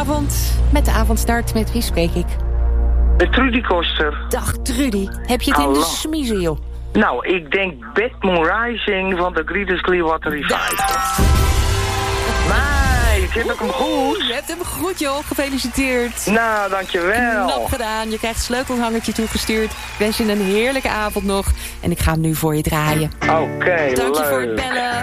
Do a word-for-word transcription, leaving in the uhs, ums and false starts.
Goedenavond, met de avondstart. Met wie spreek ik? Met Trudy Koster. Dag Trudy, heb je het Hallo. in de smiezen, joh? Nou, ik denk Bad Moon Rising van de Creedence Clearwater Revival. Meid, heb ik hem goed? Je hebt hem goed, joh. Gefeliciteerd. Nou, dankjewel. Knap gedaan. Je krijgt een sleutelhangertje toegestuurd. Ik wens je een heerlijke avond nog. En ik ga hem nu voor je draaien. Oké, okay, Dank je leuk. voor het bellen.